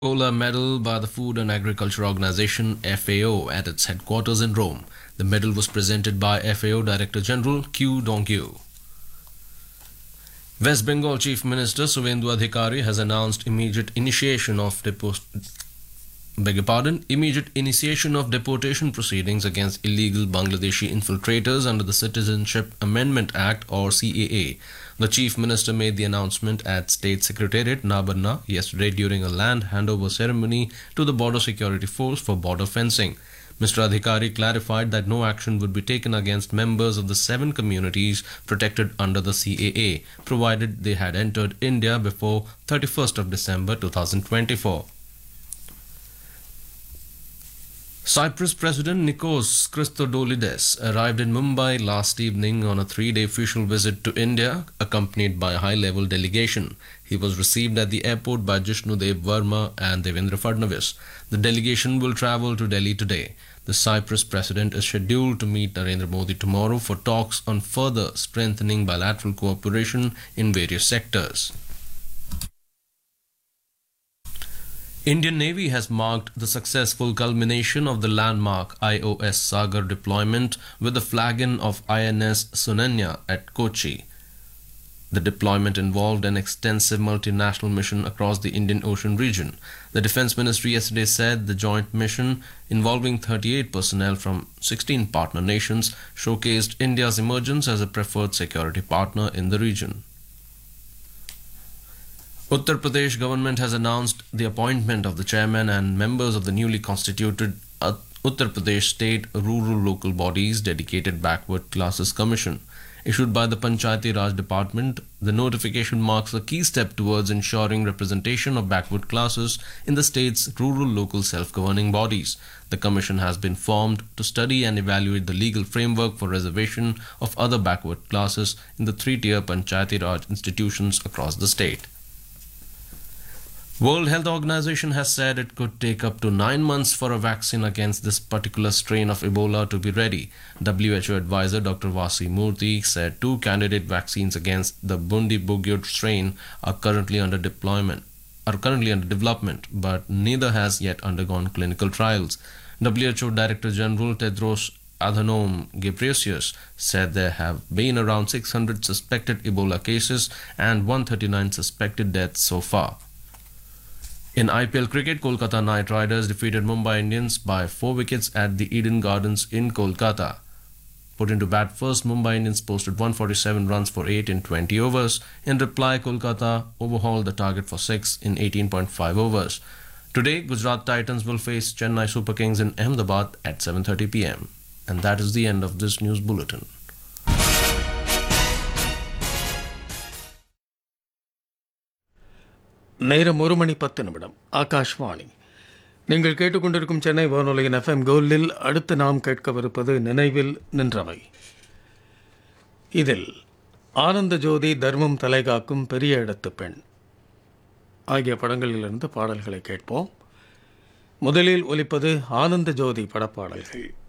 Cola Medal by the Food and Agriculture Organization FAO at its headquarters in Rome. The medal was presented by FAO Director General Q Dongyu. West Bengal Chief Minister Suvendu Adhikari has announced immediate initiation of deportation proceedings against illegal Bangladeshi infiltrators under the Citizenship Amendment Act or CAA. The Chief Minister made the announcement at State Secretariat Nabarna yesterday during a land handover ceremony to the Border Security Force for border fencing. Mr. Adhikari clarified that no action would be taken against members of the 7 communities protected under the CAA, provided they had entered India before 31st of December 2024. Cyprus President Nikos Christodoulides arrived in Mumbai last evening on a 3-day official visit to India, accompanied by a high-level delegation. He was received at the airport by Jishnudev Verma and Devendra Fadnavis. The delegation will travel to Delhi today. The Cyprus president is scheduled to meet Narendra Modi tomorrow for talks on further strengthening bilateral cooperation in various sectors. Indian Navy has marked the successful culmination of the landmark IOS Sagar deployment with the flagging of INS Sunanya at Kochi. The deployment involved an extensive multinational mission across the Indian Ocean region. The Defence Ministry yesterday said the joint mission, involving 38 personnel from 16 partner nations, showcased India's emergence as a preferred security partner in the region. Uttar Pradesh government has announced the appointment of the chairman and members of the newly constituted Uttar Pradesh State Rural Local Bodies Dedicated Backward Classes Commission. Issued by the Panchayati Raj Department, the notification marks a key step towards ensuring representation of backward classes in the state's rural local self-governing bodies. The commission has been formed to study and evaluate the legal framework for reservation of other backward classes in the 3-tier Panchayati Raj institutions across the state. World Health Organization has said it could take up to 9 months for a vaccine against this particular strain of Ebola to be ready. WHO advisor Dr. Vasi Murthy said 2 candidate vaccines against the Bundibugyo strain are currently under development, but neither has yet undergone clinical trials. WHO Director General Tedros Adhanom Ghebreyesus said there have been around 600 suspected Ebola cases and 139 suspected deaths so far. In IPL cricket, Kolkata Knight Riders defeated Mumbai Indians by 4 wickets at the Eden Gardens in Kolkata. Put into bat first, Mumbai Indians posted 147 runs for 8 in 20 overs. In reply, Kolkata overhauled the target for 6 in 18.5 overs. Today, Gujarat Titans will face Chennai Super Kings in Ahmedabad at 7:30 p.m. And that is the end of this news bulletin. நேரம் 1:10 ஆகாஷ்வாணி. நீங்கள் கேட்டுக்கொண்டிருக்கும் சென்னை வானொலியின் FM கோல்டில் அடுத்து நாம் கேட்கவிருப்பது நினைவில் நின்றவை. இதில் ஆனந்த ஜோதி, தர்மம் தலைகாக்கும், பெரிய இடத்து பெண் ஆகிய படங்களிலிருந்து பாடல்களை கேட்போம். முதலில் ஒலிப்பது ஆனந்த ஜோதி படப்பாடல்கள்.